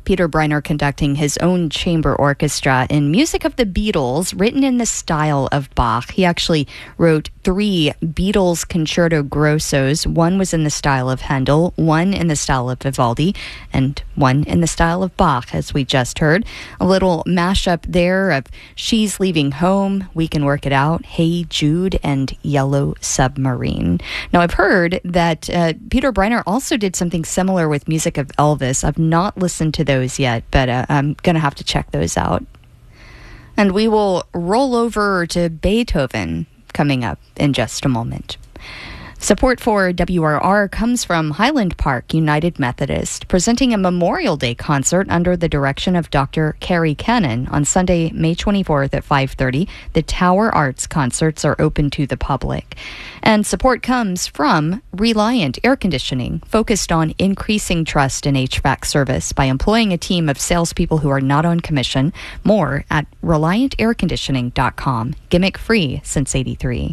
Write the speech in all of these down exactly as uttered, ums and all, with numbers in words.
Peter Breiner conducting his own chamber orchestra in music of the Beatles, written in the style of Bach. He actually wrote three Beatles concerto grossos. One was in the style of Handel, one in the style of Vivaldi, and one in the style of Bach, as we just heard. A little mashup there of She's Leaving Home, We Can Work It Out, Hey Jude, and Yellow Submarine. Now, I've heard that uh, Peter Breiner also did something similar with music of Elvis. I've not listened to those yet, but uh, I'm going to have to check those out. And we will roll over to Beethoven coming up in just a moment. Support for W R R comes from Highland Park United Methodist, presenting a Memorial Day concert under the direction of Doctor Carrie Cannon on Sunday, May twenty-fourth at five thirty. The Tower Arts concerts are open to the public. And support comes from Reliant Air Conditioning, focused on increasing trust in H V A C service by employing a team of salespeople who are not on commission. More at reliant air conditioning dot com. Gimmick free since eighty-three.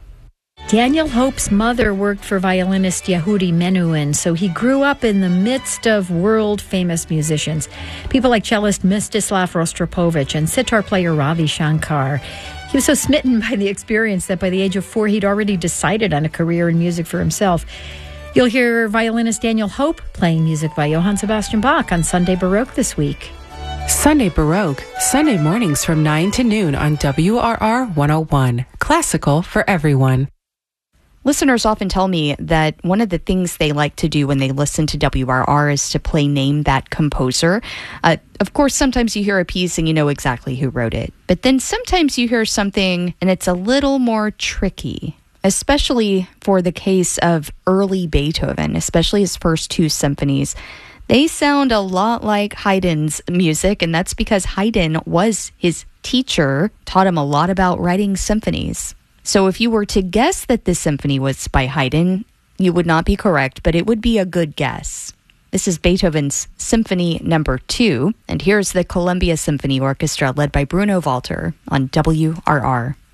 Daniel Hope's mother worked for violinist Yehudi Menuhin, so he grew up in the midst of world-famous musicians. People like cellist Mstislav Rostropovich and sitar player Ravi Shankar. He was so smitten by the experience that by the age of four, he'd already decided on a career in music for himself. You'll hear violinist Daniel Hope playing music by Johann Sebastian Bach on Sunday Baroque this week. Sunday Baroque, Sunday mornings from nine to noon on W R R one oh one. Classical for everyone. Listeners often tell me that one of the things they like to do when they listen to W R R is to play Name That Composer. Uh, of course, sometimes you hear a piece and you know exactly who wrote it. But then sometimes you hear something and it's a little more tricky, especially for the case of early Beethoven, especially his first two symphonies. They sound a lot like Haydn's music, and that's because Haydn was his teacher, taught him a lot about writing symphonies. So if you were to guess that this symphony was by Haydn, you would not be correct, but it would be a good guess. This is Beethoven's Symphony Number Two, and here's the Columbia Symphony Orchestra led by Bruno Walter on W R R.